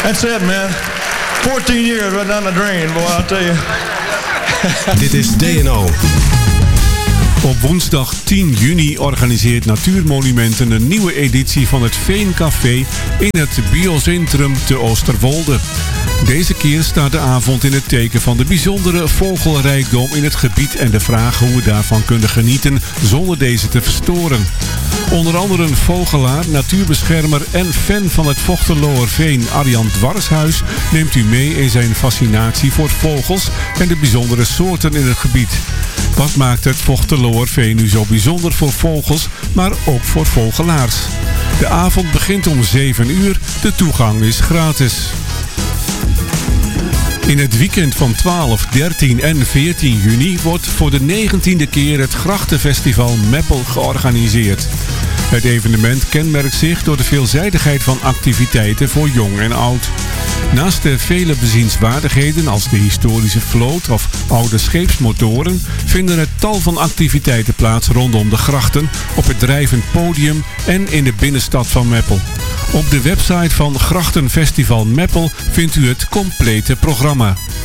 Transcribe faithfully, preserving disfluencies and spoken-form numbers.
That's it, man. fourteen years right down the drain, boy, I'll tell you. Dit is D N O. Op woensdag tien juni organiseert Natuurmonumenten een nieuwe editie van het Veencafé in het Biocentrum te Oosterwolde. Deze keer staat de avond in het teken van de bijzondere vogelrijkdom in het gebied en de vraag hoe we daarvan kunnen genieten zonder deze te verstoren. Onder andere een vogelaar, natuurbeschermer en fan van het Vochteloerveen, Arjan Dwarshuis, neemt u mee in zijn fascinatie voor vogels en de bijzondere soorten in het gebied. Wat maakt het Vochteloerveen nu zo bijzonder voor vogels, maar ook voor vogelaars? De avond begint om zeven uur, de toegang is gratis. In het weekend van twaalf, dertien en veertien juni wordt voor de negentiende keer het Grachtenfestival Meppel georganiseerd. Het evenement kenmerkt zich door de veelzijdigheid van activiteiten voor jong en oud. Naast de vele bezienswaardigheden als de historische vloot of oude scheepsmotoren vinden er tal van activiteiten plaats rondom de grachten, op het drijvend podium en in de binnenstad van Meppel. Op de website van Grachtenfestival Meppel vindt u het complete programma.